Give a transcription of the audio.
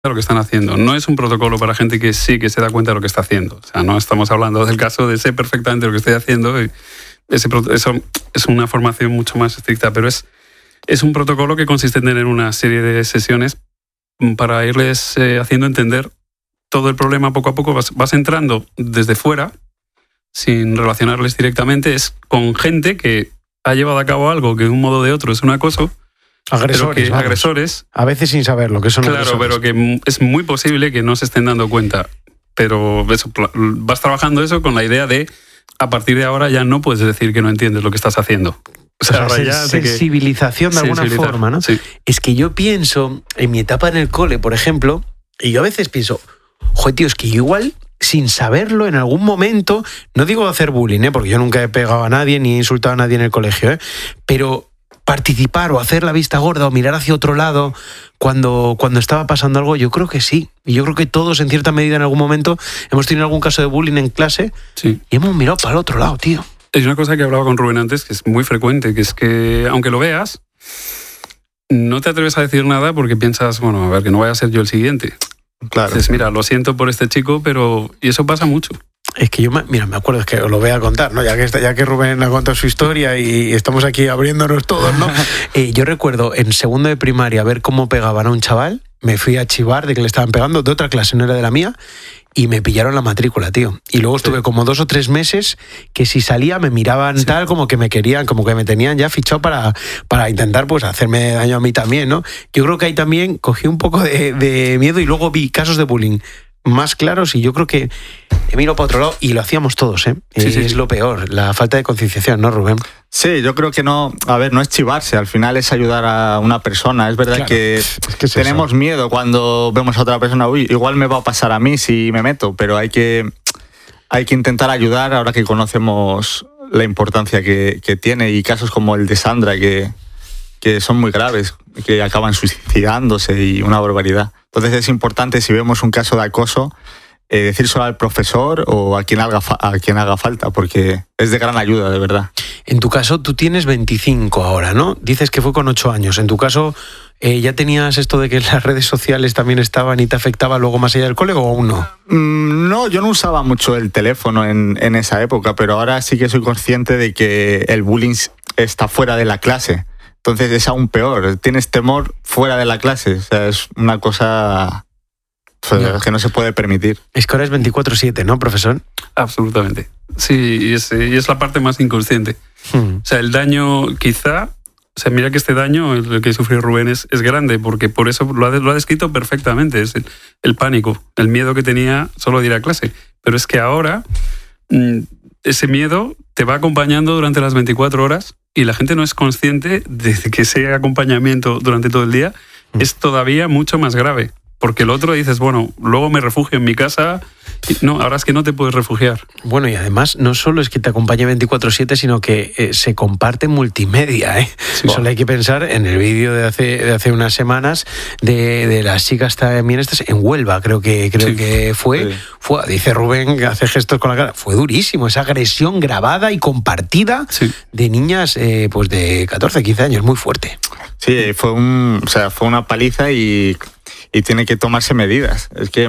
lo que están haciendo. No es un protocolo para gente que sí que se da cuenta de lo que está haciendo. O sea, no estamos hablando del caso de sé perfectamente lo que estoy haciendo. Eso es una formación mucho más estricta, pero es un protocolo que consiste en tener una serie de sesiones para irles haciendo entender todo el problema poco a poco. Vas entrando desde fuera, sin relacionarles directamente. Es con gente que ha llevado a cabo algo que de un modo o de otro es un acoso. Agresores. A veces sin saberlo, que son agresores. Claro, pero que es muy posible que no se estén dando cuenta. Pero eso, vas trabajando eso con la idea de, a partir de ahora ya no puedes decir que no entiendes lo que estás haciendo. O sea, sensibilización de alguna forma, ¿no? Sí. Es que yo pienso, en mi etapa en el cole, por ejemplo, y yo a veces pienso, joder, tío, es que igual, sin saberlo, en algún momento, no digo hacer bullying, porque yo nunca he pegado a nadie ni he insultado a nadie en el colegio, pero participar o hacer la vista gorda o mirar hacia otro lado cuando estaba pasando algo, yo creo que sí. Y yo creo que todos, en cierta medida, en algún momento, hemos tenido algún caso de bullying en clase y hemos mirado para el otro lado, tío. Es una cosa que hablaba con Rubén antes, que es muy frecuente, que es que, aunque lo veas, no te atreves a decir nada porque piensas, bueno, a ver, que no vaya a ser yo el siguiente. Claro. Dices, mira, lo siento por este chico, pero... Y eso pasa mucho. Es que yo, me acuerdo, es que os lo voy a contar, ¿no? Ya que Rubén ha contado su historia y estamos aquí abriéndonos todos, ¿no? Yo recuerdo en segundo de primaria ver cómo pegaban a un chaval, me fui a chivar de que le estaban pegando, de otra clase, no era de la mía, y me pillaron la matrícula, tío. Y luego estuve como 2 o 3 meses que si salía me miraban tal, como que me querían, como que me tenían ya fichado para intentar pues hacerme daño a mí también, ¿no? Yo creo que ahí también cogí un poco de miedo y luego vi casos de bullying más claros y yo creo que he mirado para otro lado y lo hacíamos todos, ¿eh? Es lo peor, la falta de concienciación, ¿no, Rubén? Sí, yo creo que no es chivarse, al final es ayudar a una persona. Es verdad, claro, que tenemos miedo cuando vemos a otra persona, uy, igual me va a pasar a mí si me meto, pero hay que intentar ayudar ahora que conocemos la importancia que tiene, y casos como el de Sandra que son muy graves, que acaban suicidándose y una barbaridad. Entonces es importante, si vemos un caso de acoso, decírselo al profesor o a quien haga falta, porque es de gran ayuda, de verdad. En tu caso, tú tienes 25 ahora, ¿no? Dices que fue con 8 años. En tu caso, ¿ya tenías esto de que las redes sociales también estaban y te afectaba luego más allá del cole o aún no? No, yo no usaba mucho el teléfono en esa época, pero ahora sí que soy consciente de que el bullying está fuera de la clase. Entonces es aún peor, tienes temor fuera de la clase, o sea, es una cosa que no se puede permitir. Es que ahora es 24/7, ¿no, profesor? Absolutamente. Sí, y es la parte más inconsciente. O sea, el daño quizá, o sea, mira que este daño, el que sufrió Rubén, es grande, porque por eso lo ha descrito perfectamente, es el pánico, el miedo que tenía solo de ir a clase. Pero es que ahora ese miedo te va acompañando durante las 24 horas y la gente no es consciente de que ese acompañamiento durante todo el día es todavía mucho más grave. Porque el otro dices, bueno, luego me refugio en mi casa. No, ahora es que no te puedes refugiar. Bueno, y además no solo es que te acompañe 24/7, sino que se comparte multimedia, ¿eh? Sí, solo hay que pensar en el vídeo de hace unas semanas de las chicas también estas en Huelva, creo que fue. Dice Rubén, que hace gestos con la cara. Fue durísimo, esa agresión grabada y compartida de niñas pues de 14, 15 años, muy fuerte. Sí, fue una paliza y tiene que tomarse medidas. Es que